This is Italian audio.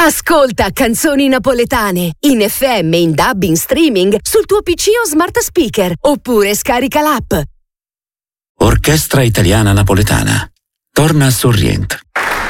Ascolta canzoni napoletane in FM, in DAB, in streaming sul tuo PC o smart speaker oppure scarica l'app. Orchestra Italiana Napoletana. Torna a Sorrient.